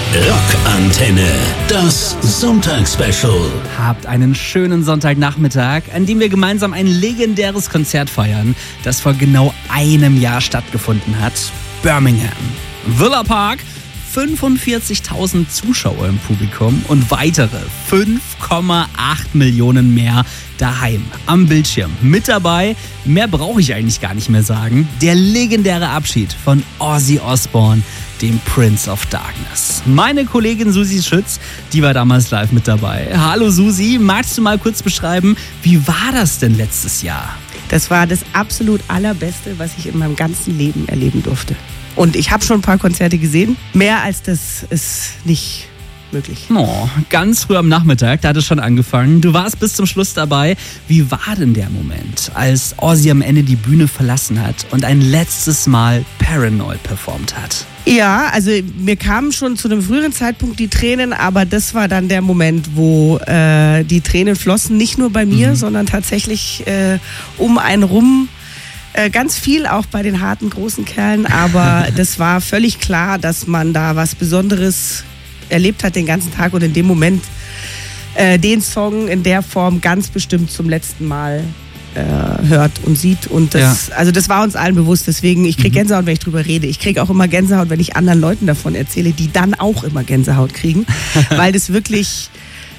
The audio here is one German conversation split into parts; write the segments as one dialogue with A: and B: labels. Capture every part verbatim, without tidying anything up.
A: Rockantenne, das Sonntagsspecial.
B: Habt einen schönen Sonntagnachmittag, an dem wir gemeinsam ein legendäres Konzert feiern, das vor genau einem Jahr stattgefunden hat. Birmingham. Villa Park, fünfundvierzigtausend Zuschauer im Publikum und weitere fünf Komma acht Millionen mehr daheim am Bildschirm. Mit dabei, mehr brauche ich eigentlich gar nicht mehr sagen, der legendäre Abschied von Ozzy Osbourne, dem Prince of Darkness. Meine Kollegin Susi Schütz, die war damals live mit dabei. Hallo Susi, magst du mal kurz beschreiben, wie war das denn letztes Jahr?
C: Das war das absolut allerbeste, was ich in meinem ganzen Leben erleben durfte. Und ich habe schon ein paar Konzerte gesehen. Mehr als das ist nicht möglich.
B: Oh, ganz früh am Nachmittag, da hat es schon angefangen. Du warst bis zum Schluss dabei. Wie war denn der Moment, als Ozzy am Ende die Bühne verlassen hat und ein letztes Mal Paranoid performt hat?
C: Ja, also mir kamen schon zu einem früheren Zeitpunkt die Tränen, aber das war dann der Moment, wo äh, die Tränen flossen. Nicht nur bei mir, mhm. sondern tatsächlich äh, um einen rum. Ganz viel auch bei den harten, großen Kerlen, aber das war völlig klar, dass man da was Besonderes erlebt hat den ganzen Tag und in dem Moment äh, den Song in der Form ganz bestimmt zum letzten Mal äh, hört und sieht. Und das, ja. also das war uns allen bewusst, deswegen, ich kriege Gänsehaut, wenn ich drüber rede. Ich kriege auch immer Gänsehaut, wenn ich anderen Leuten davon erzähle, die dann auch immer Gänsehaut kriegen, weil das wirklich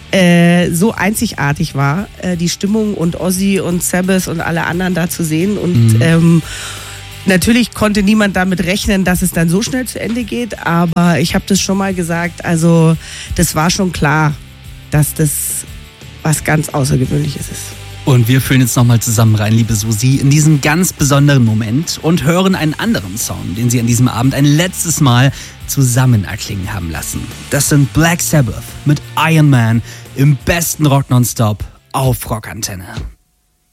C: Äh, so einzigartig war, äh, die Stimmung und Ozzy und Sabbath und alle anderen da zu sehen. Und mhm. ähm, natürlich konnte niemand damit rechnen, dass es dann so schnell zu Ende geht, aber ich habe das schon mal gesagt, also das war schon klar, dass das was ganz Außergewöhnliches ist.
B: Und wir fühlen jetzt nochmal zusammen rein, liebe Susi, in diesen ganz besonderen Moment und hören einen anderen Song, den sie an diesem Abend ein letztes Mal zusammen erklingen haben lassen. Das sind Black Sabbath mit Iron Man im besten Rock Nonstop auf Rockantenne.